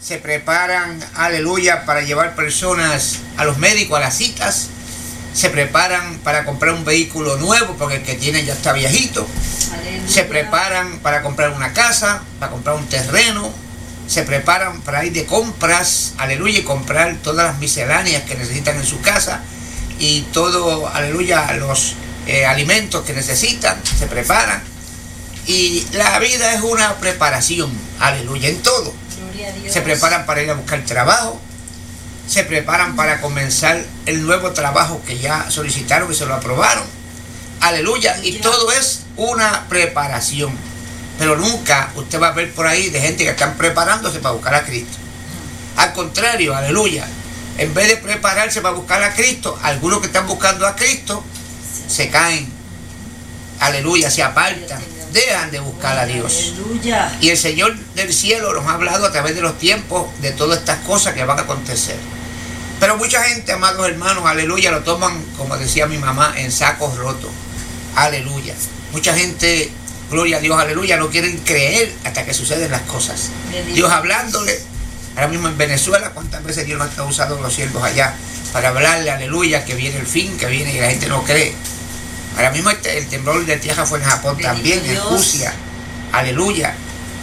se preparan, aleluya, para llevar personas a los médicos, a las citas, se preparan para comprar un vehículo nuevo porque el que tienen ya está viejito, aleluya. Se preparan para comprar una casa, para comprar un terreno, se preparan para ir de compras, aleluya, y comprar todas las misceláneas que necesitan en su casa y todo, aleluya, los alimentos que necesitan, se preparan. Y la vida es una preparación, aleluya, en todo. Se preparan para ir a buscar trabajo, se preparan para comenzar el nuevo trabajo que ya solicitaron y se lo aprobaron, aleluya, y todo es una preparación. Pero nunca usted va a ver por ahí de gente que están preparándose para buscar a Cristo. Al contrario, aleluya, en vez de prepararse para buscar a Cristo, algunos que están buscando a Cristo se caen, aleluya, se apartan, dejan de buscar a Dios. Aleluya. Y el Señor del cielo nos ha hablado a través de los tiempos de todas estas cosas que van a acontecer. Pero mucha gente, amados hermanos, aleluya, lo toman, como decía mi mamá, en sacos rotos. Aleluya. Mucha gente, gloria a Dios, aleluya, no quieren creer hasta que suceden las cosas. Dios hablándole, ahora mismo en Venezuela, cuántas veces Dios no ha usado los siervos allá para hablarle, aleluya, que viene el fin, que viene y la gente no cree. Ahora mismo el temblor de tierra fue en Japón también, en Rusia, aleluya,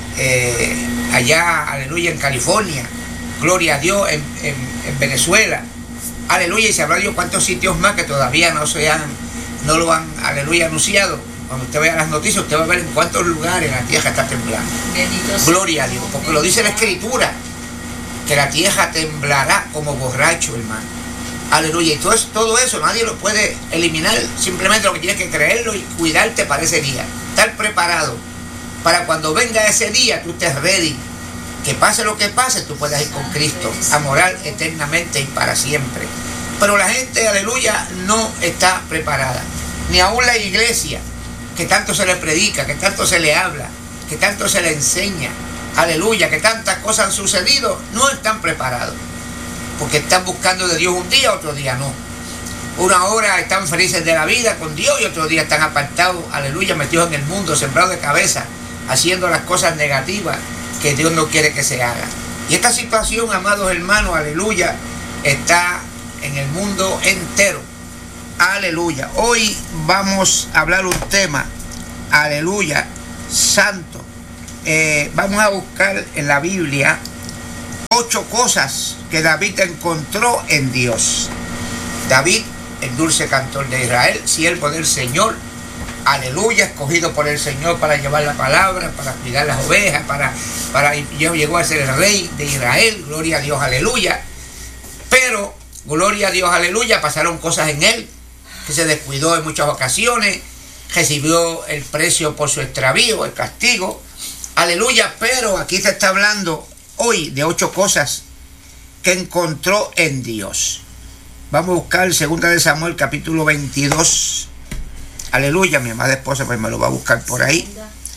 allá, aleluya, en California, gloria a Dios, en Venezuela, aleluya, y se habrá Dios cuántos sitios más que todavía no lo han, aleluya, anunciado. Cuando usted vea las noticias, usted va a ver en cuántos lugares la tierra está temblando. Gloria a Dios, porque lo dice la Escritura, que la tierra temblará como borracho, hermano. Aleluya, y todo eso nadie lo puede eliminar, simplemente lo que tienes que creerlo y cuidarte para ese día, estar preparado para cuando venga ese día tú estés ready, que pase lo que pase, tú puedas ir con Cristo a morar eternamente y para siempre. Pero la gente, aleluya, no está preparada, ni aún la iglesia, que tanto se le predica, que tanto se le habla, que tanto se le enseña, aleluya, que tantas cosas han sucedido, no están preparados. Porque están buscando de Dios un día, otro día no. Una hora están felices de la vida con Dios y otro día están apartados, aleluya, metidos en el mundo, sembrados de cabeza, haciendo las cosas negativas que Dios no quiere que se hagan. Y esta situación, amados hermanos, aleluya, está en el mundo entero. Aleluya. Hoy vamos a hablar un tema, aleluya, santo. Vamos a buscar en la Biblia 8 cosas que David encontró en Dios. David, el dulce cantor de Israel, siervo del Señor, aleluya, escogido por el Señor para llevar la palabra, para cuidar las ovejas, llegó a ser el rey de Israel, gloria a Dios, aleluya. Pero, gloria a Dios, aleluya, pasaron cosas en él, que se descuidó en muchas ocasiones, recibió el precio por su extravío, el castigo, aleluya. Pero aquí se está hablando hoy de 8 cosas que encontró en Dios. Vamos a buscar 2 de Samuel capítulo 22. Aleluya, mi amada esposa pues me lo va a buscar por ahí.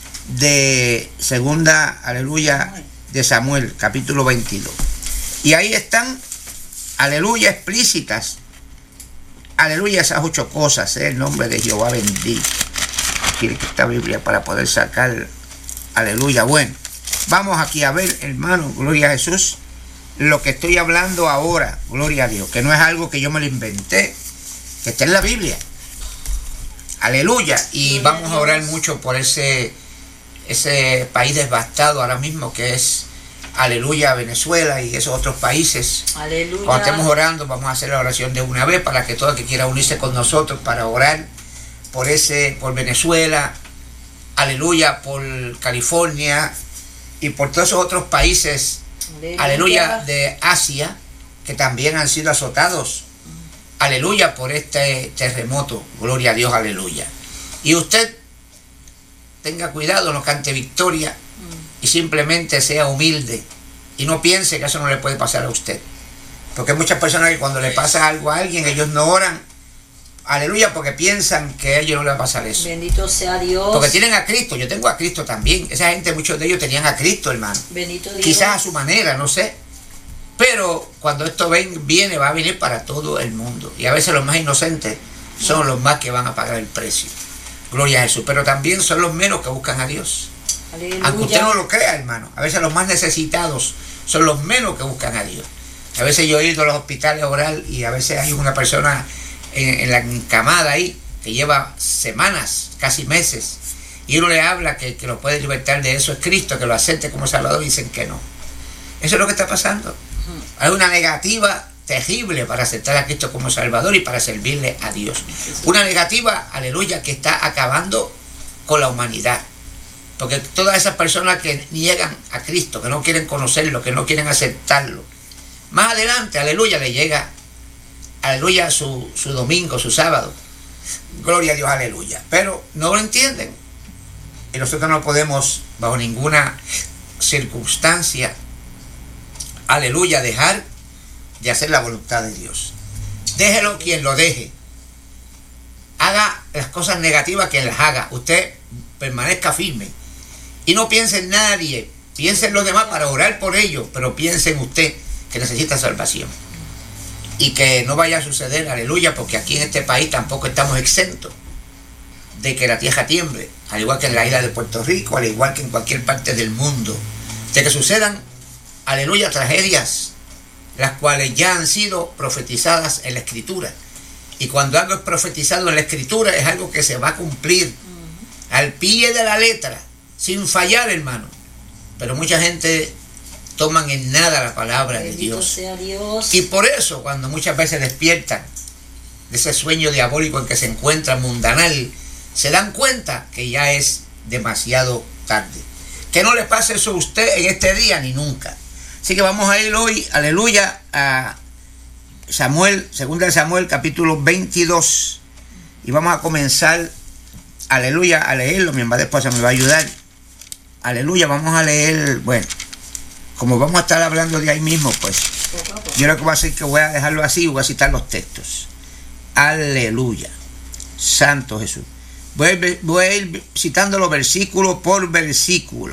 De 2, aleluya, de Samuel capítulo 22. Y ahí están, aleluya, explícitas, aleluya, esas 8 cosas. El nombre de Jehová bendito. Quiere que esta Biblia para poder sacar, aleluya. Bueno, vamos aquí a ver, hermano, gloria a Jesús, lo que estoy hablando ahora, gloria a Dios, que no es algo que yo me lo inventé, que está en la Biblia. Aleluya. Y vamos a orar mucho por ese país devastado ahora mismo que es, aleluya, Venezuela y esos otros países. Aleluya. Cuando estemos orando vamos a hacer la oración de una vez para que todo el que quiera unirse con nosotros para orar por Venezuela, aleluya, por California y por todos esos otros países, aleluya, de Asia, que también han sido azotados, aleluya, por este terremoto, gloria a Dios, aleluya. Y usted tenga cuidado, no cante victoria y simplemente sea humilde y no piense que eso no le puede pasar a usted, porque hay muchas personas que cuando le pasa algo a alguien, ellos no oran, aleluya, porque piensan que a ellos no les va a pasar eso. Bendito sea Dios. Porque tienen a Cristo. Yo tengo a Cristo también. Esa gente, muchos de ellos tenían a Cristo, hermano. Bendito Dios. Quizás a su manera, no sé. Pero cuando esto viene, va a venir para todo el mundo. Y a veces los más inocentes son los más que van a pagar el precio. Gloria a Jesús. Pero también son los menos que buscan a Dios. Aleluya. Aunque usted no lo crea, hermano. A veces los más necesitados son los menos que buscan a Dios. A veces yo he ido a los hospitales a orar y a veces hay una persona en la encamada ahí que lleva semanas, casi meses, y uno le habla que lo puede libertar de eso es Cristo, que lo acepte como Salvador, y dicen que no. Eso es lo que está pasando. Hay una negativa terrible para aceptar a Cristo como Salvador y para servirle a Dios. Una negativa, aleluya, que está acabando con la humanidad. Porque todas esas personas que niegan a Cristo, que no quieren conocerlo, que no quieren aceptarlo, más adelante, aleluya, le llega, aleluya, su domingo, su sábado. Gloria a Dios, aleluya. Pero no lo entienden. Y nosotros no podemos, bajo ninguna circunstancia, aleluya, dejar de hacer la voluntad de Dios. Déjelo quien lo deje. Haga las cosas negativas quien las haga. Usted permanezca firme. Y no piense en nadie. Piense en los demás para orar por ellos. Pero piense en usted que necesita salvación. Y que no vaya a suceder, aleluya, porque aquí en este país tampoco estamos exentos de que la tierra tiemble. Al igual que en la isla de Puerto Rico, al igual que en cualquier parte del mundo. De que sucedan, aleluya, tragedias, las cuales ya han sido profetizadas en la Escritura. Y cuando algo es profetizado en la Escritura es algo que se va a cumplir al pie de la letra, sin fallar, hermano. Pero mucha gente toman en nada la palabra de Dios. Sea Dios. Y por eso, cuando muchas veces despiertan de ese sueño diabólico en que se encuentran mundanal, se dan cuenta que ya es demasiado tarde. Que no le pase eso a usted en este día ni nunca. Así que vamos a ir hoy, aleluya, a Samuel, 2 de Samuel, capítulo 22. Y vamos a comenzar, aleluya, a leerlo. Mi amada esposa me va a ayudar. Aleluya, vamos a leer, bueno, como vamos a estar hablando de ahí mismo, pues yo lo que voy a hacer es que voy a dejarlo así y voy a citar los textos. Aleluya, Santo Jesús. Voy a ir citándolo versículo por versículo.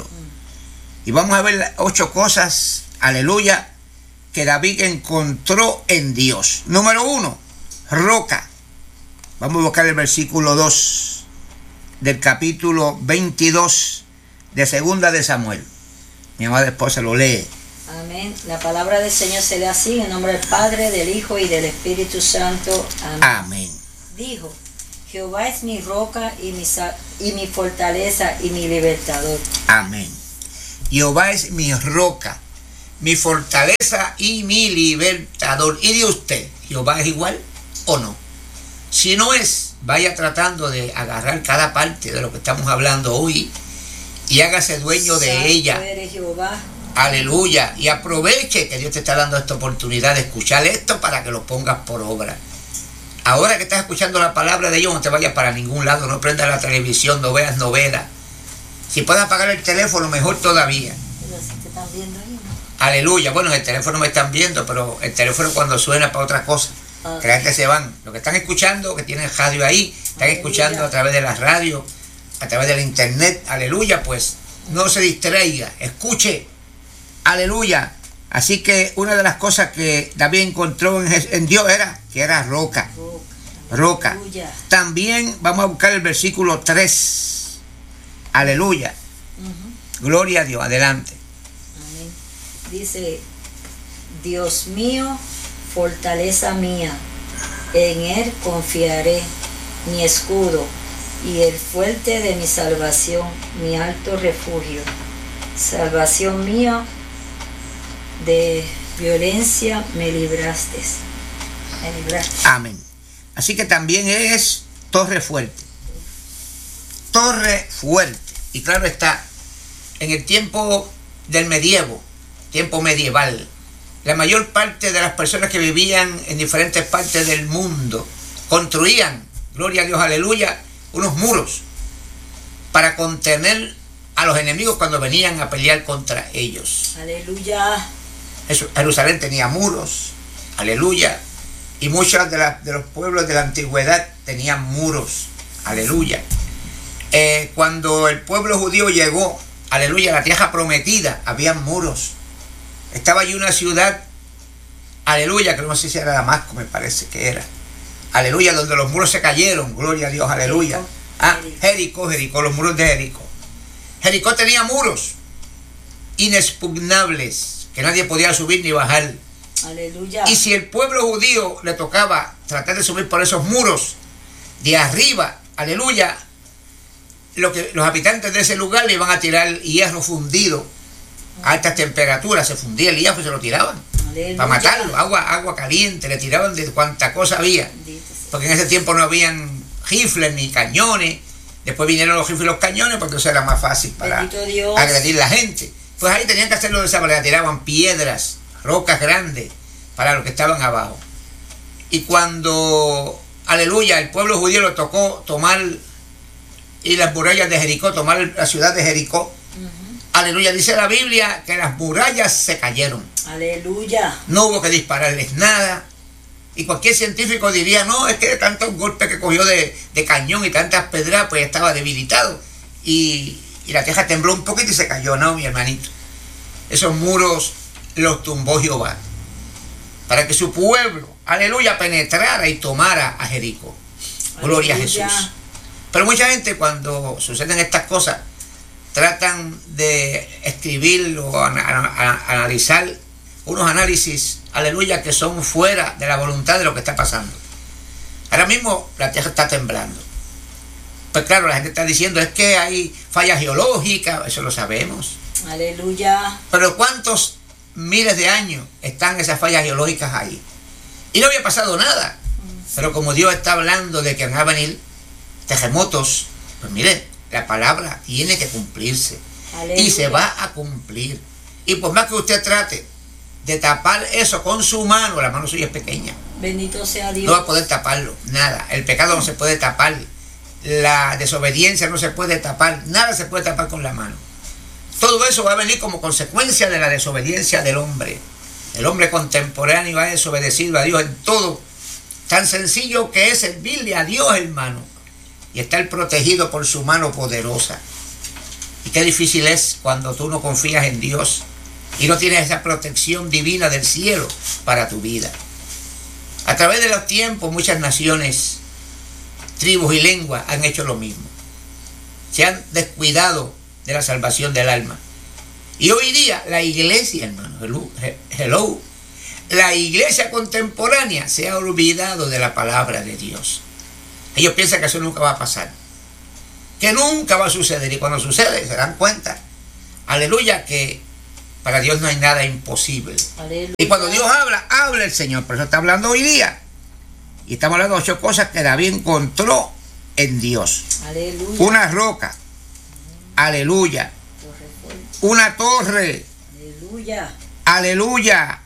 Y vamos a ver 8 cosas, aleluya, que David encontró en Dios. Número 1, roca. Vamos a buscar el versículo 2 del capítulo 22 de 2 de Samuel. Mi amada esposa lo lee. Amén. La palabra del Señor se lee así, en el nombre del Padre, del Hijo y del Espíritu Santo. Amén. Amén. Dijo: Jehová es mi roca y mi fortaleza y mi libertador. Amén. Jehová es mi roca, mi fortaleza y mi libertador. ¿Y de usted, Jehová es igual o no? Si no es, vaya tratando de agarrar cada parte de lo que estamos hablando hoy y hágase dueño de Santo ella. eres Jehová. Aleluya. Y aproveche que Dios te está dando esta oportunidad de escuchar esto para que lo pongas por obra. Ahora que estás escuchando la palabra de Dios, no te vayas para ningún lado, no prendas la televisión, no veas novelas. Si puedes apagar el teléfono, mejor todavía. Pero si te están viendo ahí, ¿no? Aleluya. Bueno, el teléfono me están viendo, pero el teléfono cuando suena para otra cosa. Crean que se van. Los que están escuchando, que tienen radio ahí, están escuchando a través de la radio, a través del internet, aleluya, pues no se distraiga, escuche, aleluya. Así que una de las cosas que David encontró en Dios era que era roca. Roca. Aleluya. También vamos a buscar el versículo 3. Aleluya. Gloria a Dios. Adelante. Amén. Dice: Dios mío, fortaleza mía, en él confiaré, mi escudo y el fuerte de mi salvación, mi alto refugio. Salvación mía, de violencia me libraste. Me libraste. Amén. Así que también es torre fuerte. Torre fuerte. Y claro está, en el tiempo del medievo, tiempo medieval, la mayor parte de las personas que vivían en diferentes partes del mundo construían, gloria a Dios, aleluya, unos muros para contener a los enemigos cuando venían a pelear contra ellos. Aleluya. Jerusalén tenía muros, aleluya, y muchos de los pueblos de la antigüedad tenían muros, aleluya. Cuando el pueblo judío llegó, aleluya, a la tierra prometida, había muros. Estaba allí una ciudad, aleluya, que no sé si era Damasco, me parece que era, aleluya, donde los muros se cayeron, gloria a Dios, aleluya. Jericó, los muros de Jericó. Jericó tenía muros inexpugnables, que nadie podía subir ni bajar. Aleluya. Y si el pueblo judío le tocaba tratar de subir por esos muros de arriba, aleluya, los habitantes de ese lugar le iban a tirar hierro fundido a altas temperaturas, se fundía el hierro y se lo tiraban. Aleluya. Para matarlo, agua caliente, le tiraban de cuanta cosa había. Porque en ese tiempo no habían rifles ni cañones. Después vinieron los rifles y los cañones, porque eso era más fácil para agredir a la gente. Pues ahí tenían que hacerlo de esa manera, tiraban piedras, rocas grandes para los que estaban abajo. Y cuando, aleluya, el pueblo judío le tocó tomar y las murallas de Jericó, tomar la ciudad de Jericó, aleluya, dice la Biblia que las murallas se cayeron. Aleluya. No hubo que dispararles nada. Y cualquier científico diría, no, es que de tantos golpes que cogió de cañón y tantas pedras, pues estaba debilitado. Y la tierra tembló un poquito y se cayó. No, mi hermanito. Esos muros los tumbó Jehová, para que su pueblo, aleluya, penetrara y tomara a Jericó. Gloria a Jesús. Pero mucha gente, cuando suceden estas cosas, tratan de escribir o analizar unos análisis, aleluya, que son fuera de la voluntad de lo que está pasando. Ahora mismo la tierra está temblando. Pues claro, la gente está diciendo, es que hay fallas geológicas, eso lo sabemos. Aleluya. Pero ¿cuántos miles de años están esas fallas geológicas ahí? Y no había pasado nada. Pero como Dios está hablando de que van a venir terremotos, pues mire, la palabra tiene que cumplirse. Aleluya. Y se va a cumplir. Y por más que usted trate de tapar eso con su mano, la mano suya es pequeña. Bendito sea Dios. No va a poder taparlo, nada. El pecado no se puede tapar. La desobediencia no se puede tapar. Nada se puede tapar con la mano. Todo eso va a venir como consecuencia de la desobediencia del hombre. El hombre contemporáneo ha desobedecido a Dios en todo. Tan sencillo que es servirle a Dios, hermano. Y estar protegido por su mano poderosa. Y qué difícil es cuando tú no confías en Dios y no tienes esa protección divina del cielo para tu vida. A través de los tiempos, muchas naciones, tribus y lenguas han hecho lo mismo. Se han descuidado de la salvación del alma. Y hoy día la iglesia, hermano, hello, la iglesia contemporánea se ha olvidado de la palabra de Dios. Ellos piensan que eso nunca va a pasar, que nunca va a suceder, y cuando sucede se dan cuenta, aleluya, que para Dios no hay nada imposible. Aleluya. Y cuando Dios habla el Señor. Por eso está hablando hoy día. Y estamos hablando de 8 cosas que David encontró en Dios. Aleluya. Una roca. Aleluya. Una torre. Aleluya. Aleluya.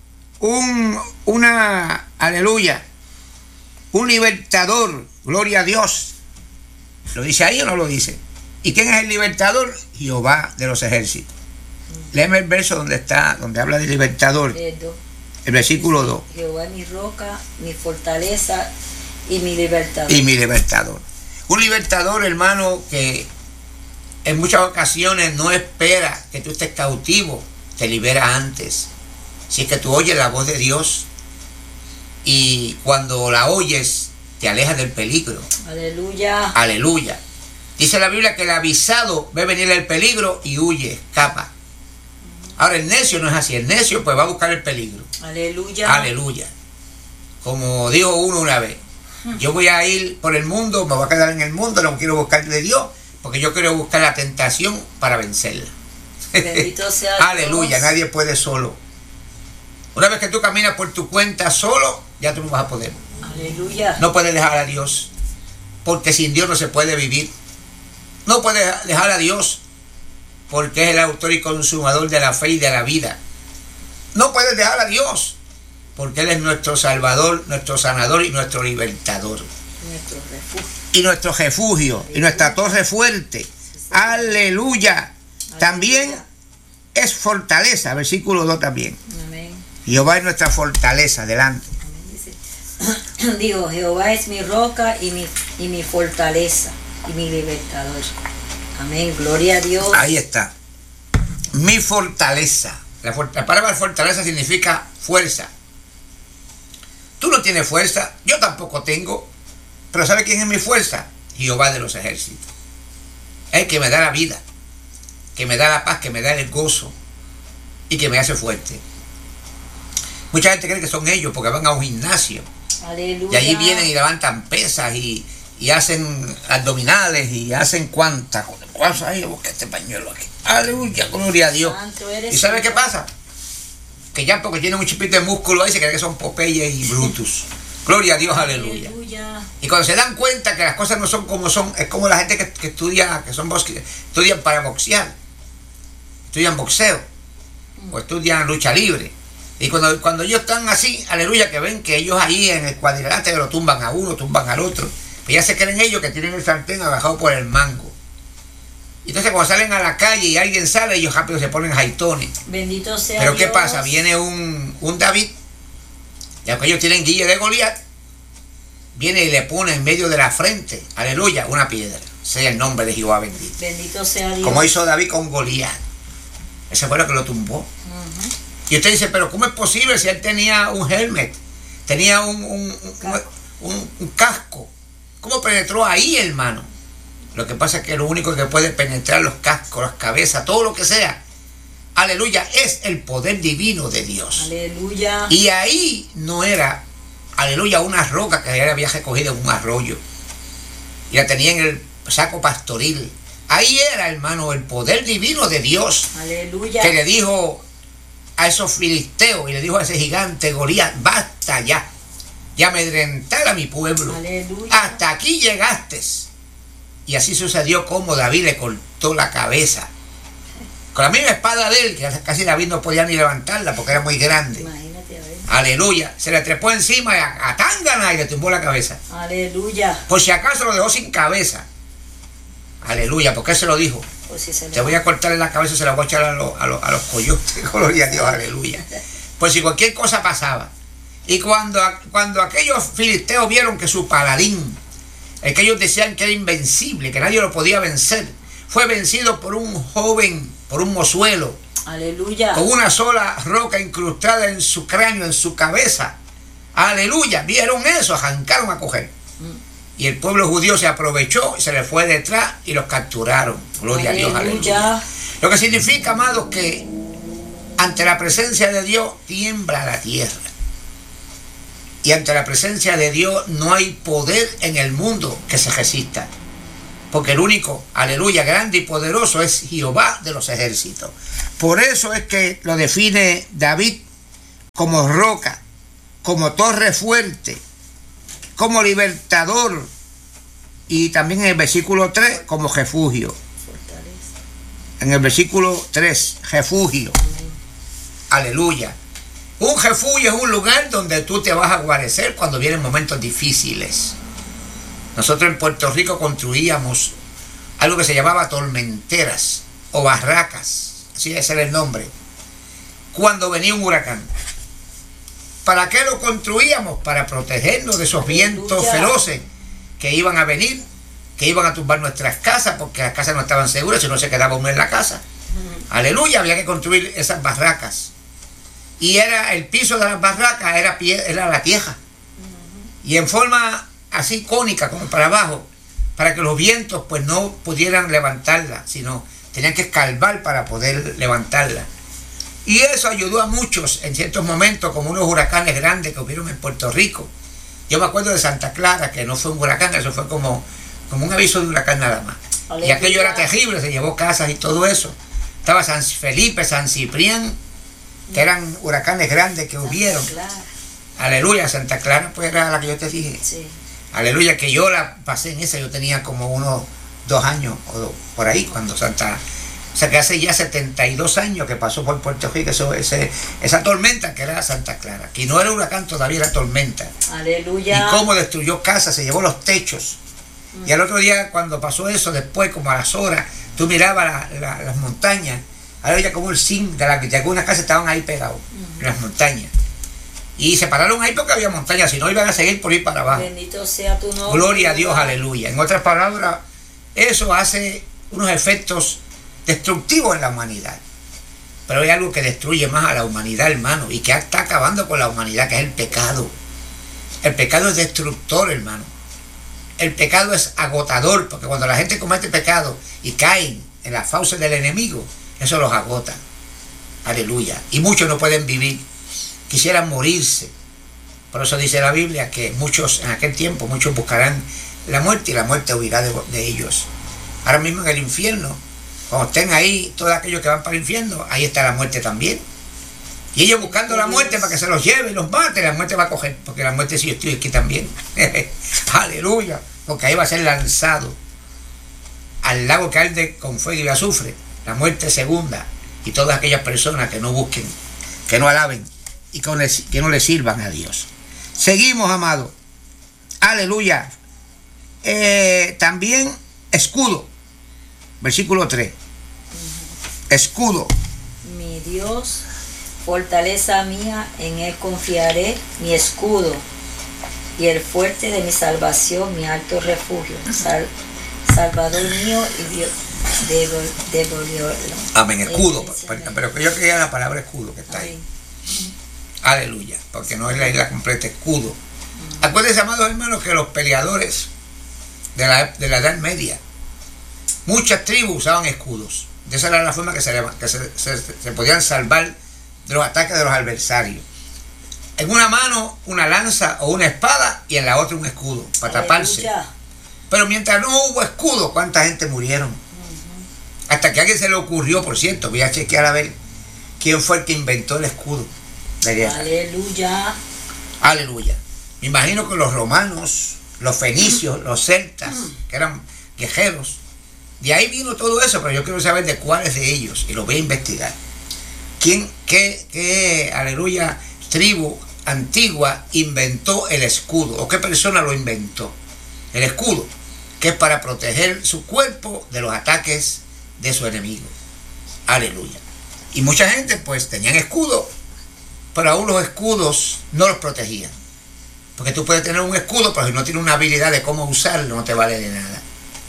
Aleluya. Un libertador. Gloria a Dios. ¿Lo dice ahí o no lo dice? ¿Y quién es el libertador? Jehová de los ejércitos. Léeme el verso donde habla de libertador. El versículo 2. Jehová es mi roca, mi fortaleza y mi libertador. Y mi libertador. Un libertador, hermano, que en muchas ocasiones no espera que tú estés cautivo, te libera antes. Si es que tú oyes la voz de Dios y cuando la oyes te alejas del peligro. Aleluya. Aleluya. Dice la Biblia que el avisado ve venir el peligro y huye, escapa. Ahora el necio no es así. El necio pues va a buscar el peligro. Aleluya. Aleluya. Como dijo uno una vez, yo voy a ir por el mundo, me voy a quedar en el mundo, no quiero buscar de Dios, porque yo quiero buscar la tentación para vencerla. Bendito sea Aleluya, Dios. nadie puede solo. Una vez que tú caminas por tu cuenta solo, ya tú no vas a poder. Aleluya. No puedes dejar a Dios, porque sin Dios no se puede vivir. No puedes dejar a Dios, porque es el autor y consumador de la fe y de la vida. No puedes dejar a Dios, porque Él es nuestro Salvador, nuestro sanador y nuestro libertador. Nuestro refugio. Y nuestro refugio, y nuestra torre fuerte. Aleluya. También es fortaleza, versículo 2 también. Amén. Jehová es nuestra fortaleza, adelante. Amén. Digo, Jehová es mi roca y mi fortaleza y mi libertador. Amén, gloria a Dios. Ahí está. Mi fortaleza. La palabra fortaleza significa fuerza. Tú no tienes fuerza, yo tampoco tengo. Pero ¿sabe quién es mi fuerza? Jehová de los ejércitos. Es el que me da la vida. que me da la paz, que me da el gozo y que me hace fuerte. Mucha gente cree que son ellos porque van a un gimnasio. Aleluya. Y allí vienen y levantan pesas y hacen abdominales y hacen cuantas cosas. Ay, busca este pañuelo aquí. Aleluya, gloria a Dios. ¿Y sabe qué pasa? Que ya porque tienen un chipito de músculo ahí se cree que son Popeye y Brutus. Gloria a Dios, aleluya. Y cuando se dan cuenta que las cosas no son como son, es como la gente que estudia, que son estudian para boxear, estudian boxeo o estudian lucha libre. Y cuando ellos están así, aleluya, que ven que ellos ahí en el cuadrilátero lo tumban a uno, tumban al otro, pues ya se creen ellos que tienen el sartén abajado por el mango. Y entonces cuando salen a la calle y alguien sale, ellos rápido se ponen jaitones. Bendito sea Pero Dios. ¿qué pasa? Viene un David, y aunque ellos tienen guille de Goliat, viene y le pone en medio de la frente, aleluya, una piedra. Sea el nombre de Jehová bendito. Bendito sea Dios. Como hizo David con Goliat. Ese fue lo que lo tumbó. Y usted dice, pero ¿cómo es posible si él tenía un helmet? Tenía un casco. ¿Cómo penetró ahí, hermano? Lo que pasa es que lo único que puede penetrar los cascos, las cabezas, todo lo que sea, aleluya, es el poder divino de Dios. Aleluya. Y ahí no era, aleluya, una roca que él había recogido en un arroyo. Y la tenía en el saco pastoril. Ahí era, hermano, el poder divino de Dios. Aleluya. Que le dijo a esos filisteos y le dijo a ese gigante Goliat, basta ya, ya amedrentar a mi pueblo. Aleluya. Hasta aquí llegaste. Y así sucedió como David le cortó la cabeza. Con la misma espada de él, que casi David no podía ni levantarla porque era muy grande. Imagínate, a ver. Aleluya. Se le trepó encima a tángana y le tumbó la cabeza. Aleluya. Por si acaso lo dejó sin cabeza. Aleluya, porque él se lo dijo. Pues si se Te voy a cortar en la cabeza y se la voy a echar a los coyotes. Gloria a Dios, aleluya. Pues si cualquier cosa pasaba. Y cuando aquellos filisteos vieron que su paladín, el que ellos decían que era invencible, que nadie lo podía vencer, fue vencido por un joven, por un mozuelo, aleluya, con una sola roca incrustada en su cráneo, en su cabeza. Aleluya, vieron eso, arrancaron a coger. Y el pueblo judío se aprovechó y se le fue detrás y los capturaron. Gloria aleluya. a Dios, aleluya. Lo que significa, amados, que ante la presencia de Dios tiembla la tierra. Y ante la presencia de Dios no hay poder en el mundo que se resista. Porque el único, aleluya, grande y poderoso es Jehová de los ejércitos. Por eso es que lo define David como roca, como torre fuerte, como libertador, y también en el versículo 3 como refugio. Fortaleza. En el versículo 3, refugio. Amén. Aleluya. Un refugio es un lugar donde tú te vas a guarecer cuando vienen momentos difíciles. Nosotros en Puerto Rico construíamos algo que se llamaba tormenteras o barracas, así ese era el nombre, cuando venía un huracán. ¿Para qué lo construíamos? Para protegernos de esos vientos feroces que iban a venir, que iban a tumbar nuestras casas, porque las casas no estaban seguras si no se quedaba uno en la casa. Aleluya, había que construir esas barracas. Y era el piso de las barracas, era la tierra. Y en forma así cónica, como para abajo, para que los vientos pues no pudieran levantarla, sino tenían que escarbar para poder levantarla. Y eso ayudó a muchos en ciertos momentos, como unos huracanes grandes que hubieron en Puerto Rico. Yo me acuerdo de Santa Clara, que no fue un huracán, eso fue como un aviso de huracán nada más. Aleluya. Y aquello era terrible, se llevó casas y todo eso. Estaba San Felipe, San Ciprián, que eran huracanes grandes que hubieron. Aleluya, Santa Clara pues era la que yo te dije. Sí. Aleluya, que yo la pasé en esa, yo tenía como unos 2 años o por ahí, cuando o sea que hace ya 72 años que pasó por Puerto Rico esa tormenta que era Santa Clara, que no era huracán, todavía era tormenta. Aleluya. Y cómo destruyó casas, se llevó los techos. Y al otro día cuando pasó eso, después como a las horas, tú mirabas las montañas, aleluya, como el zinc de algunas casas estaban ahí pegados, en las montañas. Y se pararon ahí porque había montañas, si no iban a seguir por ir para abajo. Bendito sea tu nombre. Gloria a Dios, aleluya. En otras palabras, eso hace unos efectos destructivos en la humanidad. Pero hay algo que destruye más a la humanidad, hermano, y que está acabando con la humanidad, que es el pecado. El pecado es destructor, hermano. El pecado es agotador, porque cuando la gente comete pecado y caen en las fauces del enemigo, eso los agota. Aleluya. Y muchos no pueden vivir, quisieran morirse. Por eso dice la Biblia que muchos, en aquel tiempo, muchos buscarán la muerte y la muerte huirá de ellos. Ahora mismo en el infierno, cuando estén ahí, todos aquellos que van para el infierno, ahí está la muerte también. Y ellos buscando la muerte para que se los lleve y los mate, la muerte va a coger, porque la muerte sí yo estoy aquí también. Aleluya. Porque ahí va a ser lanzado al lago que arde con fuego y azufre, la muerte segunda, y todas aquellas personas que no busquen, que no alaben y que no le sirvan a Dios. Seguimos, amado. Aleluya. También escudo. Versículo 3. Escudo. Mi Dios, fortaleza mía, en él confiaré, mi escudo y el fuerte de mi salvación, mi alto refugio, Salvador mío y Dios de amén, escudo. Pero que yo quería la palabra escudo que está ahí. Aleluya, porque no es la isla completa, escudo. Acuérdense, amados hermanos, que los peleadores de la Edad Media, muchas tribus usaban escudos. De esa era la forma que se podían salvar de los ataques de los adversarios. En una mano una lanza o una espada y en la otra un escudo para taparse. Pero mientras no hubo escudo, ¿cuánta gente murieron? Hasta que a alguien se le ocurrió, por cierto, voy a chequear a ver quién fue el que inventó el escudo de guerra. Aleluya. Aleluya. Me imagino que los romanos, los fenicios, los celtas, que eran guerreros, de ahí vino todo eso, pero yo quiero saber de cuáles de ellos, y lo voy a investigar. ¿Qué aleluya, tribu antigua inventó el escudo? ¿O qué persona lo inventó? El escudo, que es para proteger su cuerpo de los ataques de su enemigo. Aleluya. Y mucha gente pues tenían escudo, pero aún los escudos no los protegían. Porque tú puedes tener un escudo, pero si no tienes una habilidad de cómo usarlo, no te vale de nada.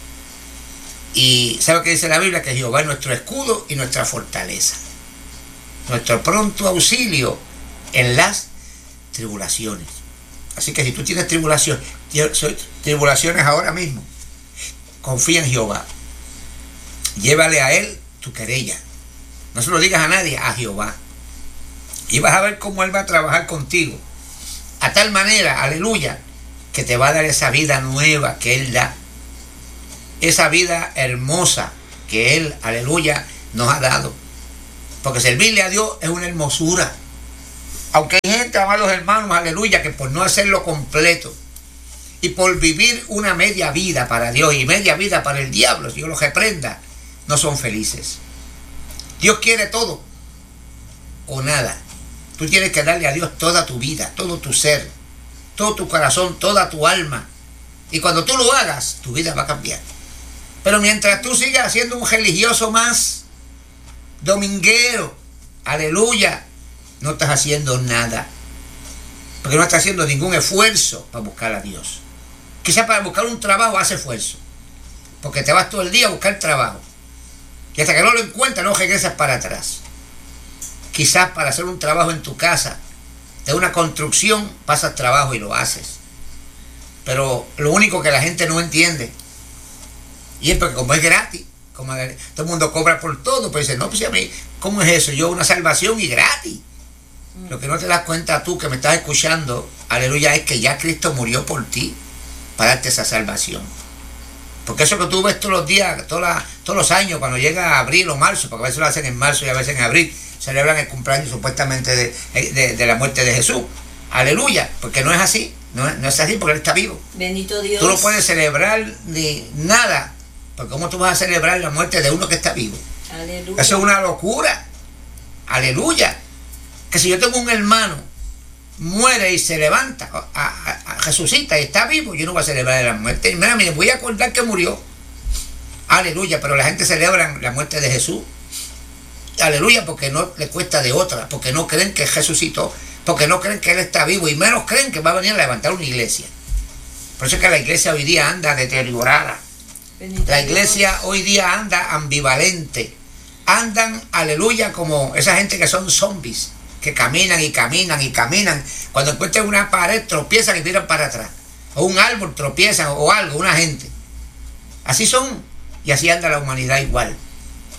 Y ¿sabe lo que dice la Biblia? Que Jehová es nuestro escudo y nuestra fortaleza, nuestro pronto auxilio en las tribulaciones. Así que si tú tienes tribulaciones ahora mismo, confía en Jehová. Llévale a Él tu querella. No se lo digas a nadie, a Jehová. Y vas a ver cómo Él va a trabajar contigo. A tal manera, aleluya, que te va a dar esa vida nueva que Él da. Esa vida hermosa que Él, aleluya, nos ha dado. Porque servirle a Dios es una hermosura. Aunque hay gente, amados hermanos, aleluya, que por no hacerlo completo y por vivir una media vida para Dios y media vida para el diablo, si Dios los reprenda, no son felices. Dios quiere todo o nada. Tú tienes que darle a Dios toda tu vida, todo tu ser, todo tu corazón, toda tu alma. Y cuando tú lo hagas, tu vida va a cambiar. Pero mientras tú sigas siendo un religioso más, dominguero, aleluya, no estás haciendo nada. Porque no estás haciendo ningún esfuerzo para buscar a Dios. Quizás para buscar un trabajo hace esfuerzo. Porque te vas todo el día a buscar trabajo. Y hasta que no lo encuentras, no regresas para atrás. Quizás para hacer un trabajo en tu casa, de una construcción, pasas trabajo y lo haces. Pero lo único que la gente no entiende, y es porque como es gratis, como todo el mundo cobra por todo, pues dice, no, pues a mí, ¿cómo es eso? Yo una salvación y gratis. Lo que no te das cuenta tú que me estás escuchando, aleluya, es que ya Cristo murió por ti para darte esa salvación. Porque eso que tú ves todos los días, todos los años, cuando llega abril o marzo, porque a veces lo hacen en marzo y a veces en abril, celebran el cumpleaños supuestamente de la muerte de Jesús. Aleluya, porque no es así, no es así porque Él está vivo. Bendito Dios. Tú no puedes celebrar ni nada, porque ¿cómo tú vas a celebrar la muerte de uno que está vivo? Aleluya. Eso es una locura. Aleluya. Que si yo tengo un hermano, muere y se levanta, resucita y está vivo, yo no voy a celebrar la muerte. Y mira, me voy a acordar que murió. Aleluya, pero la gente celebra la muerte de Jesús. Aleluya, porque no le cuesta de otra, porque no creen que Él resucitó, porque no creen que Él está vivo y menos creen que va a venir a levantar una iglesia. Por eso es que la iglesia hoy día anda deteriorada. La iglesia hoy día anda ambivalente. Andan, aleluya, como esa gente que son zombies, que caminan y caminan y caminan. Cuando encuentran una pared, tropiezan y tiran para atrás. O un árbol, tropiezan, o algo, una gente. Así son. Y así anda la humanidad igual.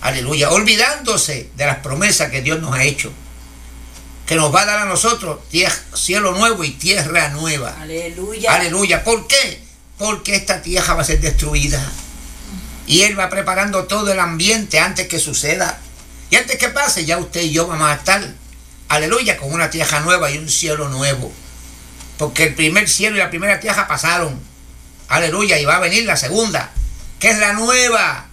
Aleluya. Olvidándose de las promesas que Dios nos ha hecho. Que nos va a dar a nosotros cielo nuevo y tierra nueva. Aleluya. Aleluya. ¿Por qué? Porque esta tierra va a ser destruida. Y Él va preparando todo el ambiente antes que suceda. Y antes que pase, ya usted y yo vamos a estar, aleluya, con una tierra nueva y un cielo nuevo. Porque el primer cielo y la primera tierra pasaron. Aleluya. Y va a venir la segunda, que es la nueva.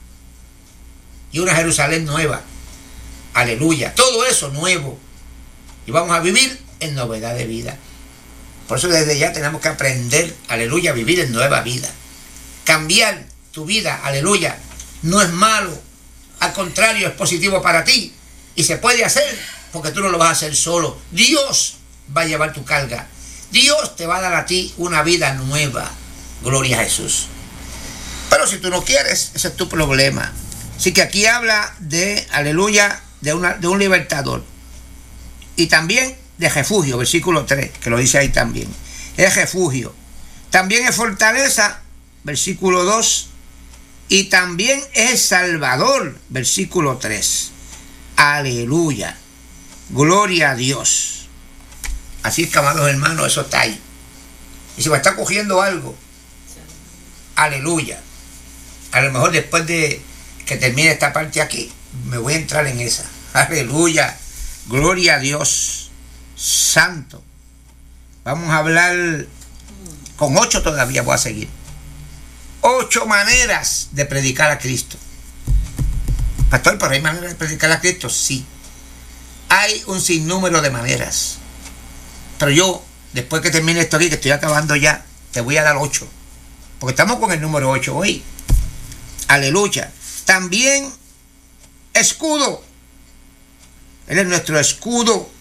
Y una Jerusalén nueva. Aleluya. Todo eso nuevo. Y vamos a vivir en novedad de vida. Por eso desde ya tenemos que aprender, aleluya, a vivir en nueva vida. Cambiar tu vida, aleluya, no es malo. Al contrario, es positivo para ti. Y se puede hacer, porque tú no lo vas a hacer solo. Dios va a llevar tu carga. Dios te va a dar a ti una vida nueva. Gloria a Jesús. Pero si tú no quieres, ese es tu problema. Así que aquí habla de, aleluya, de un libertador. Y también de refugio, versículo 3, que lo dice ahí también. Es refugio. También es fortaleza, versículo 2. Y también es salvador, versículo 3. Aleluya. Gloria a Dios. Así es que, amados hermanos, eso está ahí. Y si me está cogiendo algo, aleluya. A lo mejor después de que termine esta parte aquí, me voy a entrar en esa. Aleluya. Gloria a Dios. Santo. Vamos a hablar con 8 todavía, voy a seguir. 8 maneras de predicar a Cristo. Pastor, ¿pero hay maneras de predicar a Cristo? Sí. Hay un sinnúmero de maneras. Pero yo, después que termine esto aquí, que estoy acabando ya, te voy a dar 8. Porque estamos con el número 8 hoy. Aleluya. También escudo. Él es nuestro escudo.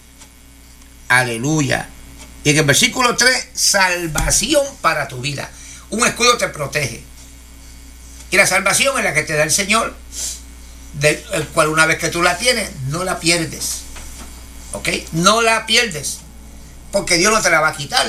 Aleluya. Y en el versículo 3, salvación para tu vida. Un escudo te protege. Y la salvación es la que te da el Señor, del cual una vez que tú la tienes, no la pierdes. ¿Ok? No la pierdes. Porque Dios no te la va a quitar.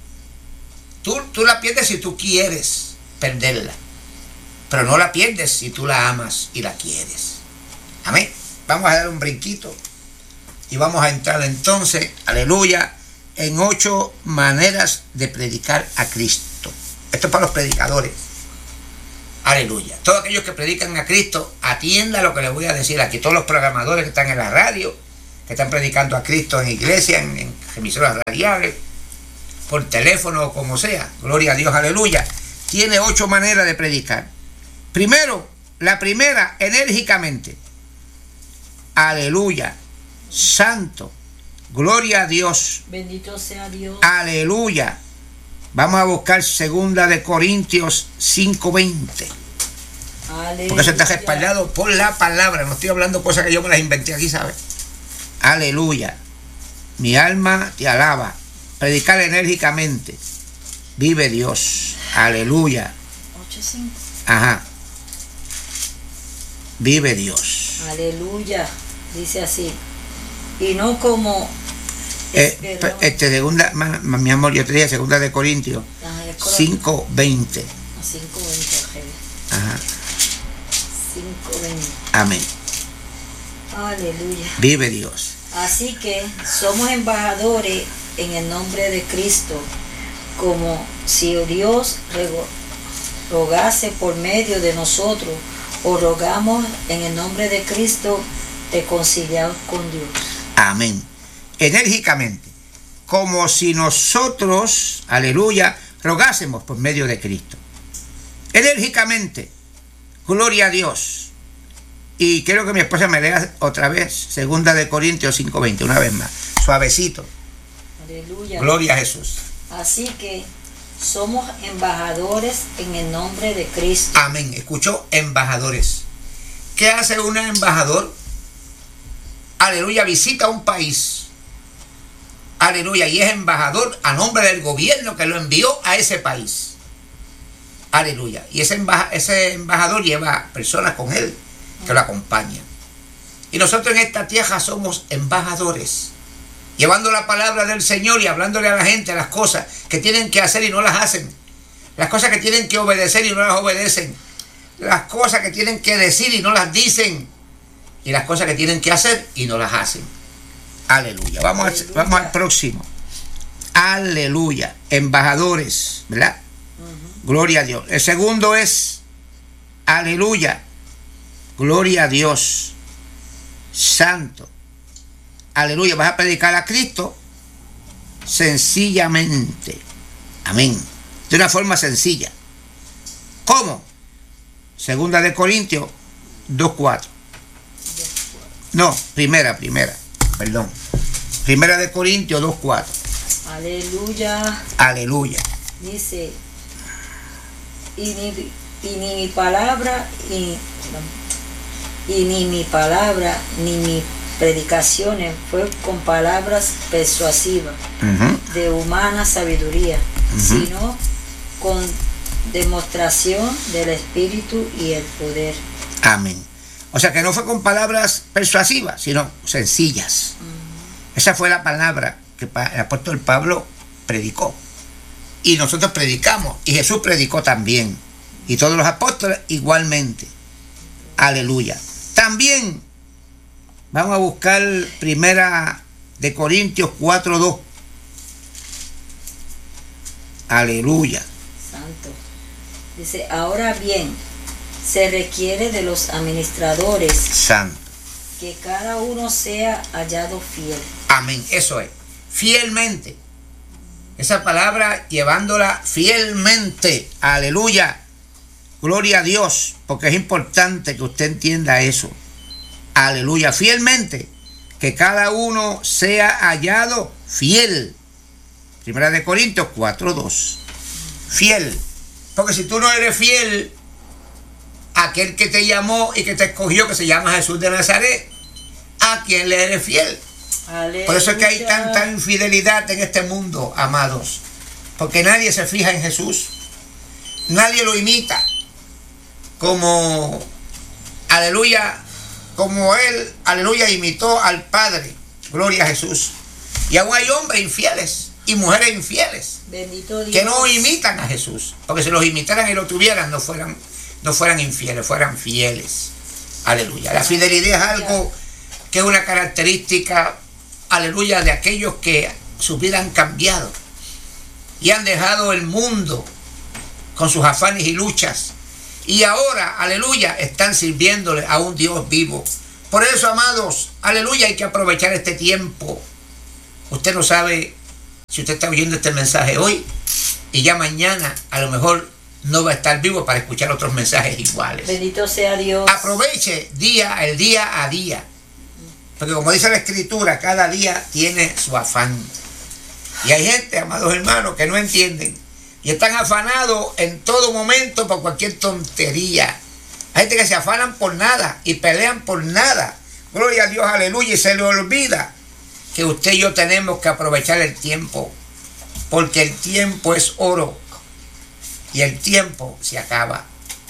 Tú la pierdes si tú quieres perderla. Pero no la pierdes si tú la amas y la quieres. Amén. Vamos a dar un brinquito. Y vamos a entrar entonces, aleluya, en 8 maneras de predicar a Cristo. Esto es para los predicadores. Aleluya. Todos aquellos que predican a Cristo, atienda lo que les voy a decir aquí. Todos los programadores que están en la radio, que están predicando a Cristo en iglesia, en emisoras radiales, por teléfono o como sea. Gloria a Dios, aleluya. Tiene 8 maneras de predicar. Primero, la primera, enérgicamente. Aleluya. Santo. Gloria a Dios. Bendito sea Dios. Aleluya. Vamos a buscar 2 de Corintios 5:20. Aleluya. Porque eso está respaldado por la palabra. No estoy hablando cosas que yo me las inventé aquí, ¿sabes? Aleluya. Mi alma te alaba. Predicar enérgicamente. Vive Dios. Aleluya. 8:5. Ajá. Vive Dios. Aleluya. Dice así. Y no como... segunda, mi amor, yo te dije 2 de Corintios 5:20. 5:20. Ajá. 5:20. Amén. Aleluya. Vive Dios. Así que somos embajadores en el nombre de Cristo, como si Dios rogase por medio de nosotros, o rogamos en el nombre de Cristo, reconciliados con Dios. Amén. Enérgicamente, como si nosotros, aleluya, rogásemos por medio de Cristo. Enérgicamente, gloria a Dios. Y quiero que mi esposa me lea otra vez 2 de Corintios 5:20, una vez más, suavecito. Aleluya. Gloria a Jesús. Así que somos embajadores en el nombre de Cristo. Amén. Escuchó, embajadores. ¿Qué hace un embajador? Aleluya, visita un país. Aleluya, y es embajador a nombre del gobierno que lo envió a ese país. Aleluya. Y ese embajador lleva personas con él que lo acompañan. Y nosotros en esta tierra somos embajadores, llevando la palabra del Señor y hablándole a la gente las cosas que tienen que hacer y no las hacen, las cosas que tienen que obedecer y no las obedecen, las cosas que tienen que decir y no las dicen. y las cosas que tienen que hacer y no las hacen. Aleluya. Vamos al próximo. Aleluya. Embajadores, ¿verdad? Gloria a Dios. El segundo es, aleluya, gloria a Dios, santo. Aleluya. Vas a predicar a Cristo sencillamente. Amén. De una forma sencilla. ¿Cómo? Segunda de Corintios 2:4. No, primera. Perdón. Primera de Corintios 2:4. Aleluya. Aleluya. Dice, y ni mi palabra, ni mi predicaciones fue con palabras persuasivas de humana sabiduría, sino con demostración del Espíritu y el poder. Amén. O sea que no fue con palabras persuasivas, sino sencillas. Esa fue la palabra que el apóstol Pablo predicó. Y nosotros predicamos. Y Jesús predicó también. Y todos los apóstoles igualmente. Aleluya. También vamos a buscar primera de Corintios 4:2. Aleluya. Santo. Dice, ahora bien, se requiere de los administradores. Santo. Que cada uno sea hallado fiel. Amén. Eso es. Fielmente. Esa palabra llevándola fielmente. Aleluya. Gloria a Dios. Porque es importante que usted entienda eso. Aleluya. Fielmente. Que cada uno sea hallado fiel. Primera de Corintios 4:2. Fiel. Porque si tú no eres fiel, aquel que te llamó y que te escogió, que se llama Jesús de Nazaret, ¿a quién le eres fiel? Aleluya. Por eso es que hay tanta infidelidad en este mundo, amados. Porque nadie se fija en Jesús. Nadie lo imita. Como, aleluya, como él, aleluya, imitó al Padre. Gloria a Jesús. Y aún hay hombres infieles y mujeres infieles. Bendito Dios. Que no imitan a Jesús. Porque si los imitaran y lo tuvieran, no fueran infieles, fueran fieles. Aleluya. La fidelidad es algo que es una característica, aleluya, de aquellos que su vida han cambiado y han dejado el mundo con sus afanes y luchas y ahora, aleluya, están sirviéndole a un Dios vivo. Por eso, amados, aleluya, hay que aprovechar este tiempo. Usted no sabe si usted está oyendo este mensaje hoy y ya mañana a lo mejor no va a estar vivo para escuchar otros mensajes iguales. Bendito sea Dios. Aproveche el día a día. Porque como dice la Escritura, cada día tiene su afán. Y hay gente, amados hermanos, que no entienden. Y están afanados en todo momento por cualquier tontería. Hay gente que se afanan por nada y pelean por nada. Gloria a Dios, aleluya. Y se le olvida que usted y yo tenemos que aprovechar el tiempo. Porque el tiempo es oro. Y el tiempo se acaba.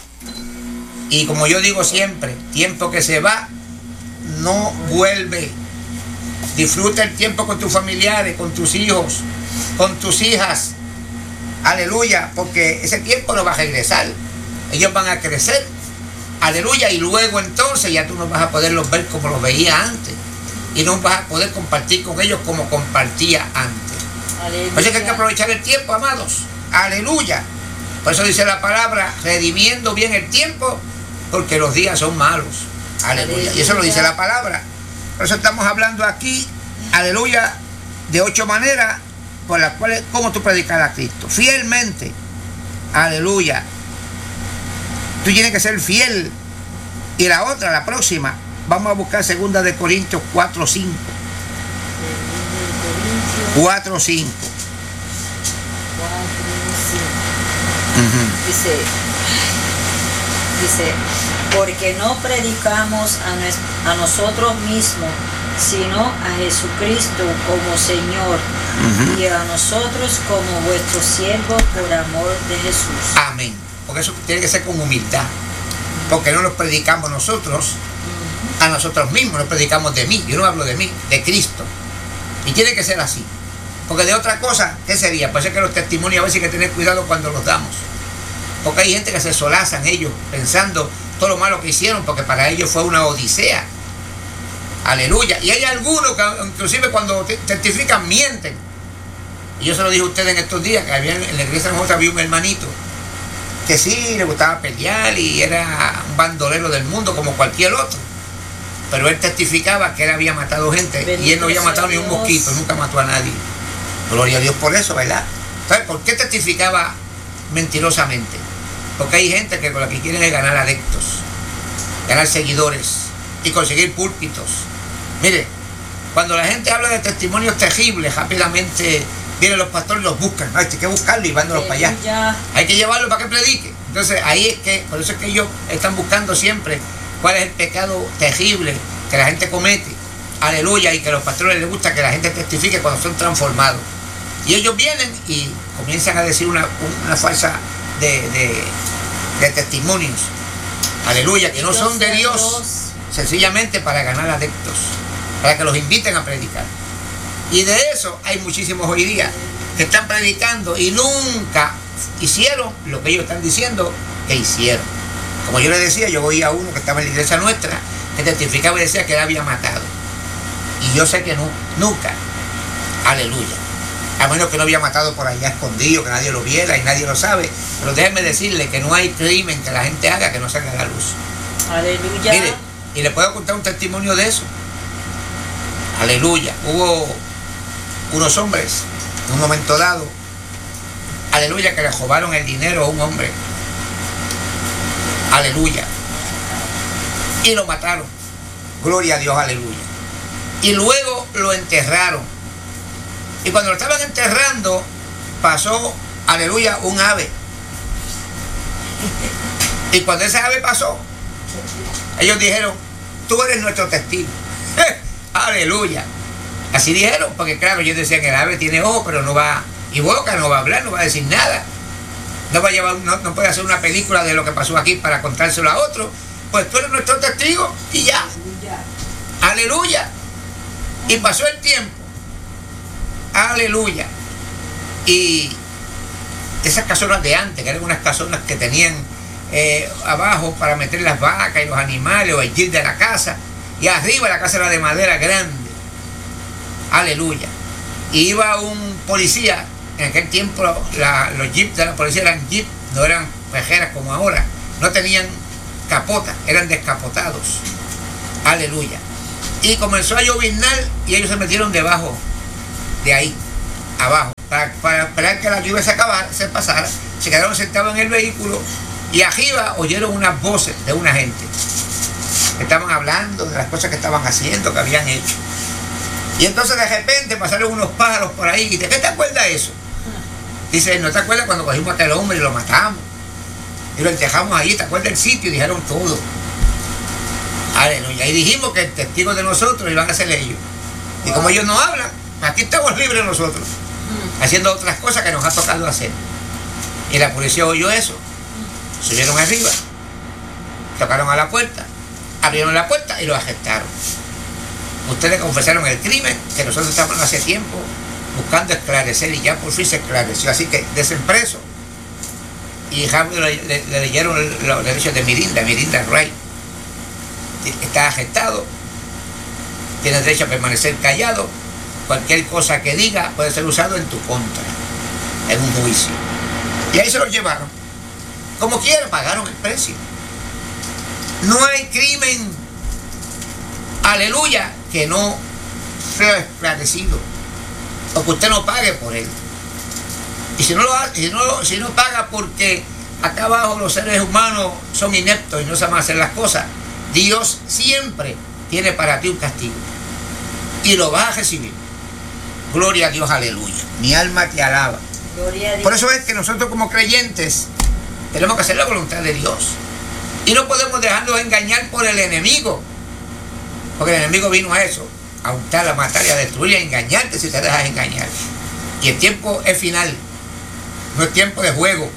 Y como yo digo siempre, tiempo que se va no vuelve. Disfruta el tiempo con tus familiares, con tus hijos, con tus hijas. Aleluya, porque ese tiempo no va a regresar. Ellos van a crecer. Aleluya, y luego entonces ya tú no vas a poderlos ver como los veías antes. Y no vas a poder compartir con ellos como compartía antes. Aleluya. Por eso hay que aprovechar el tiempo, amados. Aleluya. Por eso dice la palabra, redimiendo bien el tiempo, porque los días son malos. Aleluya. Y eso lo dice la palabra. Por eso estamos hablando aquí, aleluya, de 8 maneras por las cuales, cómo tú predicas a Cristo. Fielmente. Aleluya. Tú tienes que ser fiel. Y la otra, la próxima, vamos a buscar 2 de Corintios 4:5. 4:5. Dice, porque no predicamos a nosotros mismos, sino a Jesucristo como Señor, y a nosotros como vuestros siervos por amor de Jesús. Amén. Porque eso tiene que ser con humildad. Porque no nos predicamos nosotros a nosotros mismos, no predicamos de mí. Yo no hablo de mí, de Cristo. Y tiene que ser así. Porque de otra cosa, ¿qué sería? Pues es que los testimonios a veces hay que tener cuidado cuando los damos. Porque hay gente que se solazan ellos pensando todo lo malo que hicieron, porque para ellos fue una odisea. Aleluya. Y hay algunos que inclusive cuando testifican mienten. Y yo se lo dije a ustedes en estos días, que había, en la iglesia de nosotros había un hermanito que sí le gustaba pelear y era un bandolero del mundo como cualquier otro. Pero él testificaba que él había matado gente. Bendito y él no había matado ni un mosquito, nunca mató a nadie. Gloria a Dios por eso, ¿verdad? Entonces, ¿por qué testificaba mentirosamente? Porque hay gente que con la que quieren es ganar adeptos, ganar seguidores y conseguir púlpitos. Mire, cuando la gente habla de testimonios terribles, rápidamente vienen los pastores y los buscan. No, hay que buscarlo y mándalos para allá. Hay que llevarlo para que predique. Entonces ahí es que, por eso es que ellos están buscando siempre cuál es el pecado terrible que la gente comete. Aleluya, y que a los pastores les gusta que la gente testifique cuando son transformados. Y ellos vienen y comienzan a decir una falsa de testimonios. Aleluya, que no son de Dios, sencillamente para ganar adeptos, para que los inviten a predicar. Y de eso hay muchísimos hoy día que están predicando y nunca hicieron lo que ellos están diciendo que hicieron. Como yo les decía, yo oía a uno que estaba en la iglesia nuestra que testificaba y decía que él había matado. Y yo sé que no, nunca. Aleluya. A menos que no había matado por allá escondido, que nadie lo viera y nadie lo sabe. Pero déjenme decirle que no hay crimen que la gente haga que no salga a la luz. Aleluya. Mire, y le puedo contar un testimonio de eso. Aleluya. Hubo unos hombres, en un momento dado, aleluya, que le robaron el dinero a un hombre. Aleluya. Y lo mataron. Gloria a Dios, aleluya. Y luego lo enterraron. Y cuando lo estaban enterrando, pasó, aleluya, un ave. Y cuando ese ave pasó, ellos dijeron, tú eres nuestro testigo. Aleluya. Así dijeron, porque claro, ellos decían que el ave tiene ojos, pero no va, y boca, no va a hablar, no va a decir nada. No va a llevar, no puede hacer una película de lo que pasó aquí para contárselo a otro. Pues tú eres nuestro testigo y ya. Aleluya. Y pasó el tiempo. Aleluya. Y esas casonas de antes, que eran unas casonas que tenían abajo para meter las vacas y los animales o el jeep de la casa, y arriba la casa era de madera grande. Aleluya. Y iba un policía. En aquel tiempo los jeeps de la policía eran jeeps, no eran pejeras como ahora, no tenían capota, eran descapotados. Aleluya. Y comenzó a lloviznar y ellos se metieron debajo de ahí, abajo, para esperar que la lluvia se pasara. Se quedaron sentados en el vehículo y arriba oyeron unas voces de una gente que estaban hablando de las cosas que estaban haciendo, que habían hecho. Y entonces de repente pasaron unos pájaros por ahí y dice, ¿qué te acuerdas de eso? Dice, ¿no te acuerdas cuando cogimos a aquel hombre y lo matamos? Y lo enterramos ahí, ¿te acuerdas del sitio? Y dijeron todo. Aleluya. Y dijimos que el testigo de nosotros iban a ser ellos. Y como ellos no hablan, aquí estamos libres nosotros, haciendo otras cosas que nos ha tocado hacer. Y la policía oyó eso. Subieron arriba, tocaron a la puerta, abrieron la puerta y lo arrestaron. Ustedes confesaron el crimen que nosotros estábamos hace tiempo buscando esclarecer y ya por fin se esclareció. Así que desen preso y rápido le leyeron los derechos de Mirinda Ray. Está arrestado, tiene derecho a permanecer callado. Cualquier cosa que diga puede ser usado en tu contra, en un juicio. Y ahí se lo llevaron. Como quiera, pagaron el precio. No hay crimen, aleluya, que no sea esclarecido o que usted no pague por él. Y si no paga porque acá abajo los seres humanos son ineptos y no saben hacer las cosas, Dios siempre tiene para ti un castigo y lo vas a recibir. Gloria a Dios, aleluya. Mi alma te alaba. Gloria a Dios. Por eso es que nosotros como creyentes tenemos que hacer la voluntad de Dios y no podemos dejarnos engañar por el enemigo, porque el enemigo vino a eso, a hurtar, a matar y a destruir y a engañarte si te dejas engañar. Y el tiempo es final, no es tiempo de juego,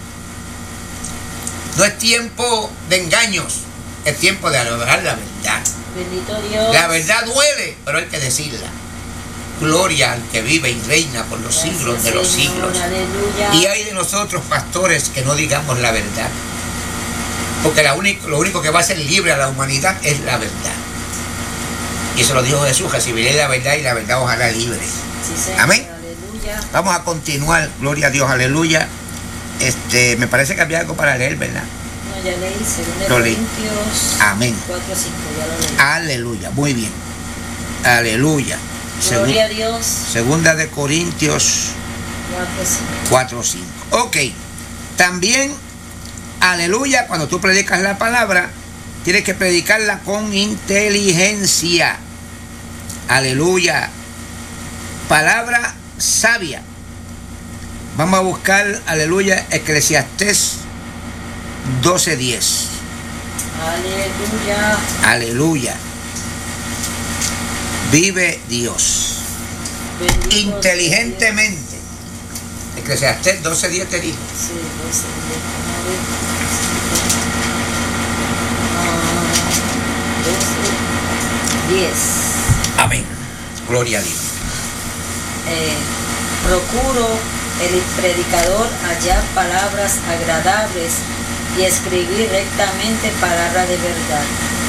no es tiempo de engaños, es tiempo de hablar la verdad. Bendito Dios. La verdad duele, pero hay que decirla. Gloria al que vive y reina por los siglos de los siglos. Aleluya. Y hay de nosotros, pastores, que no digamos la verdad, porque lo único que va a ser libre a la humanidad es la verdad. Y eso lo dijo Jesús, recibiré la verdad y la verdad os hará libre. Sí, Señor. Amén. Aleluya. Vamos a continuar, gloria a Dios, aleluya. Me parece que había algo para leer, ¿verdad? No, ya leí, 2 Lo leí. Corintios Amén. 4:5, ya lo leí. Aleluya, muy bien. Aleluya. Gloria a Dios. Segunda de Corintios 4:5. Ok. También, aleluya, cuando tú predicas la palabra, tienes que predicarla con inteligencia. Aleluya. Palabra sabia. Vamos a buscar, aleluya, Eclesiastés 12:10. Aleluya. Aleluya. Vive Dios. Bendito Inteligentemente. Eclesiastés 12:10 te dijo. Sí, 12:10. Amén. Gloria a Dios. Procuro el predicador hallar palabras agradables y escribir rectamente palabras de verdad.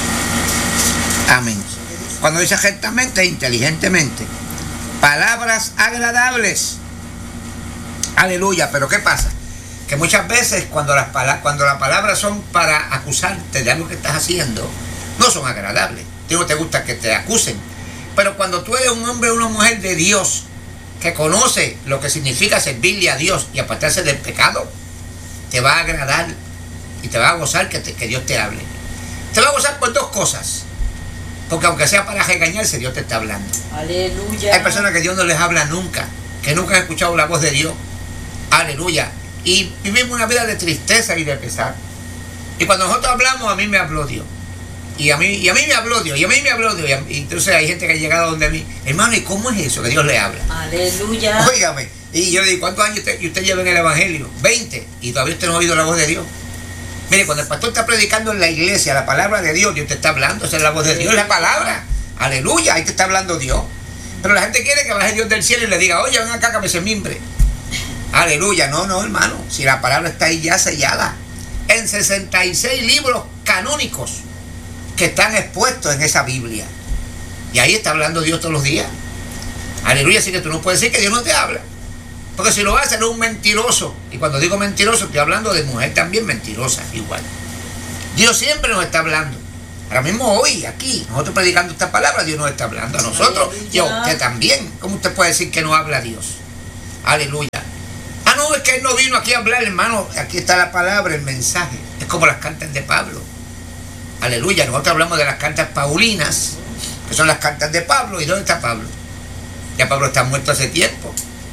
Amén. Cuando dice rectamente, inteligentemente. Palabras agradables. Aleluya. Pero ¿qué pasa? Que muchas veces cuando las palabras son para acusarte de algo que estás haciendo, no son agradables. No te gusta que te acusen. Pero cuando tú eres un hombre o una mujer de Dios, que conoce lo que significa servirle a Dios y apartarse del pecado, te va a agradar y te va a gozar que Dios te hable. Te va a gozar por dos cosas. Porque aunque sea para regañarse, Dios te está hablando. Aleluya. Hay personas que Dios no les habla nunca, que nunca han escuchado la voz de Dios. Aleluya. Y vivimos una vida de tristeza y de pesar. Y cuando nosotros hablamos, a mí me habló Dios. Y a mí me habló Dios, y a mí me habló Dios. Y entonces hay gente que ha llegado donde mí, hermano, ¿y cómo es eso que Dios le habla? Aleluya. Óigame. Y yo le digo, ¿cuántos años usted lleva en el Evangelio? 20. Y todavía usted no ha oído la voz de Dios. Mire, cuando el pastor está predicando en la iglesia la palabra de Dios, Dios te está hablando, esa es la voz de Dios, es la palabra. Aleluya, ahí te está hablando Dios. Pero la gente quiere que baje Dios del cielo y le diga, oye, ven acá que me se mimbre. Aleluya, no, hermano. Si la palabra está ahí ya sellada. En 66 libros canónicos que están expuestos en esa Biblia. Y ahí está hablando Dios todos los días. Aleluya, así que tú no puedes decir que Dios no te habla. Porque si lo hace, eres un mentiroso. Y cuando digo mentiroso, estoy hablando de mujer también mentirosa, igual. Dios siempre nos está hablando. Ahora mismo hoy, aquí, nosotros predicando esta palabra, Dios nos está hablando a nosotros y a usted también. ¿Cómo usted puede decir que no habla Dios? Aleluya. Ah, no, es que Él no vino aquí a hablar, hermano. Aquí está la palabra, el mensaje. Es como las cartas de Pablo. Aleluya. Nosotros hablamos de las cartas paulinas, que son las cartas de Pablo. ¿Y dónde está Pablo? Ya Pablo está muerto hace tiempo.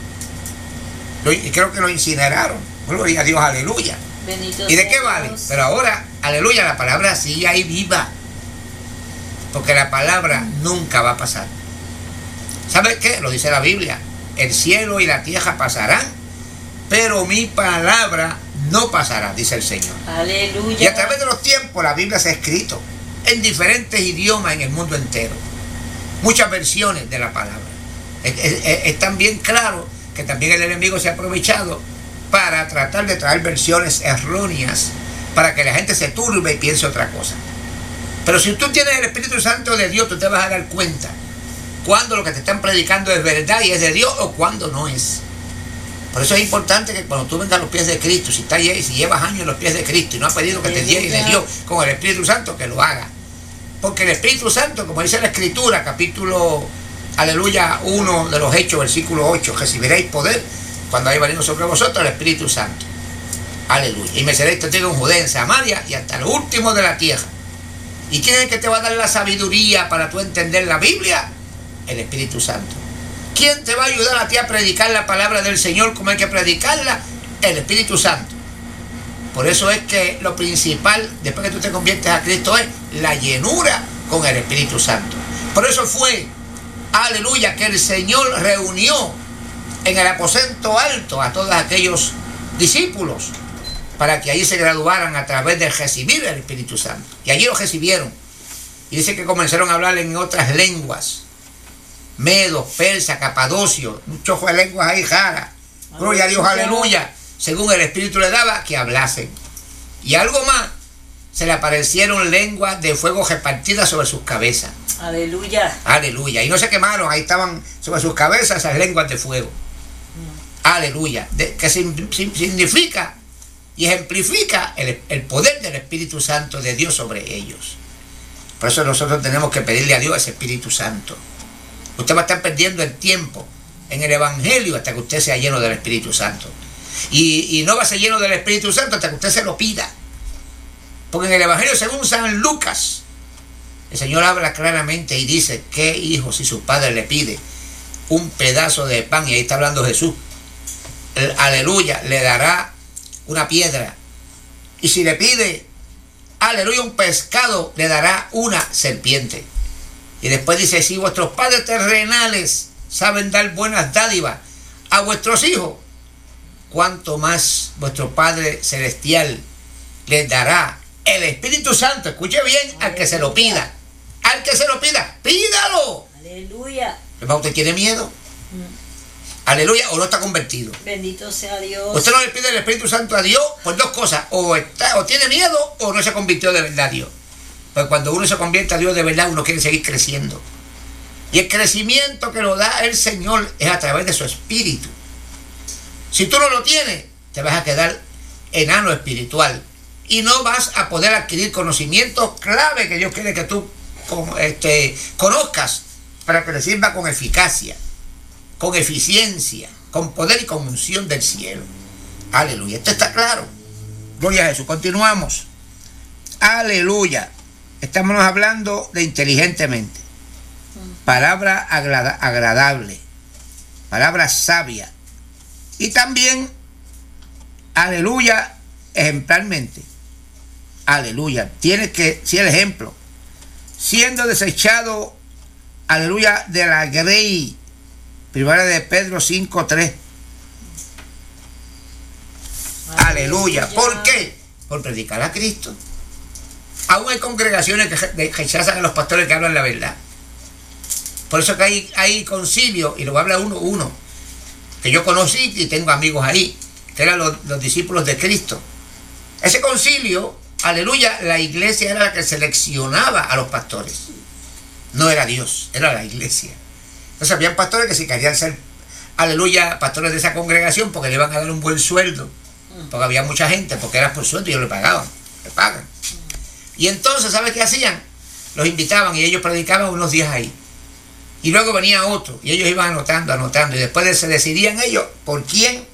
Y creo que lo incineraron. Gloria a Dios, aleluya. Bendito ¿Y de sea qué vale? Dios. Pero ahora, aleluya, la palabra sigue ahí viva. Porque la palabra nunca va a pasar. ¿Sabes qué? Lo dice la Biblia. El cielo y la tierra pasarán, pero mi palabra no pasará, dice el Señor. Aleluya. Y a través de los tiempos la Biblia se ha escrito en diferentes idiomas en el mundo entero. Muchas versiones de la palabra. Es también claro que también el enemigo se ha aprovechado para tratar de traer versiones erróneas para que la gente se turbe y piense otra cosa. Pero si tú tienes el Espíritu Santo de Dios, tú te vas a dar cuenta cuando lo que te están predicando es verdad y es de Dios o cuando no es. Por eso es importante que cuando tú vengas a los pies de Cristo, si llevas años en los pies de Cristo y no has pedido que te llene de Dios con el Espíritu Santo, que lo haga. Porque el Espíritu Santo, como dice la Escritura, capítulo, aleluya, 1 de los Hechos, versículo 8, recibiréis poder cuando haya venido sobre vosotros el Espíritu Santo. Aleluya. Y me seréis testigos en Judea, en Samaria y hasta lo último de la tierra. ¿Y quién es el que te va a dar la sabiduría para tú entender la Biblia? El Espíritu Santo. ¿Quién te va a ayudar a ti a predicar la palabra del Señor como hay que predicarla? El Espíritu Santo. Por eso es que lo principal, después que tú te conviertes a Cristo, es la llenura con el Espíritu Santo. Por eso fue, aleluya, que el Señor reunió en el aposento alto a todos aquellos discípulos para que allí se graduaran a través de recibir el Espíritu Santo. Y allí lo recibieron. Y dice que comenzaron a hablar en otras lenguas. Medos, persas, capadocios, un chojo de lenguas ahí raras. Gloria a Dios, aleluya. Según el Espíritu le daba, que hablasen. Y algo más, se le aparecieron lenguas de fuego repartidas sobre sus cabezas. Aleluya. Aleluya. Y no se quemaron, ahí estaban sobre sus cabezas esas lenguas de fuego. Aleluya. Que significa y ejemplifica el poder del Espíritu Santo de Dios sobre ellos. Por eso nosotros tenemos que pedirle a Dios ese Espíritu Santo. Usted va a estar perdiendo el tiempo en el Evangelio hasta que usted sea lleno del Espíritu Santo. Y no va a ser lleno del Espíritu Santo hasta que usted se lo pida. Porque en el Evangelio según San Lucas, el Señor habla claramente y dice: ¿qué hijo si su padre le pide un pedazo de pan? Y ahí está hablando Jesús. Aleluya, le dará una piedra. Y si le pide, aleluya, un pescado, le dará una serpiente. Y después dice: si vuestros padres terrenales saben dar buenas dádivas a vuestros hijos, cuánto más vuestro Padre Celestial les dará el Espíritu Santo. Escuche bien, aleluya, al que se lo pida. Al que se lo pida, pídalo. Aleluya. ¿Usted tiene miedo? Aleluya, o no está convertido. Bendito sea Dios. Usted no le pide el Espíritu Santo a Dios por dos cosas: o tiene miedo o no se convirtió de verdad a Dios. Porque cuando uno se convierte a Dios de verdad, uno quiere seguir creciendo. Y el crecimiento que lo da el Señor es a través de su Espíritu. Si tú no lo tienes, te vas a quedar enano espiritual y no vas a poder adquirir conocimientos clave que Dios quiere que tú conozcas para que le sirva con eficacia, con eficiencia, con poder y con unción del cielo. Aleluya. Esto está claro. Gloria a Jesús. Continuamos. Aleluya. Estamos hablando de inteligentemente. Palabra agradable. Palabra sabia. Y también, aleluya, ejemplarmente. Aleluya. Tienes que ser ejemplo. Siendo desechado, aleluya, de la grey. Primera de Pedro 5:3. Aleluya. ¿Por qué? Por predicar a Cristo. Aún hay congregaciones que rechazan a los pastores que hablan la verdad. Por eso que hay concilio, y lo va a hablar uno, que yo conocí y tengo amigos ahí, que eran los discípulos de Cristo. Ese concilio, aleluya, la iglesia era la que seleccionaba a los pastores. No era Dios, era la iglesia. Entonces habían pastores que si querían ser, aleluya, pastores de esa congregación porque le iban a dar un buen sueldo, porque había mucha gente, porque era por sueldo y ellos le pagaban, le pagan. Y entonces, ¿sabes qué hacían? Los invitaban y ellos predicaban unos días ahí. Y luego venía otro y ellos iban anotando, y después se decidían ellos por quién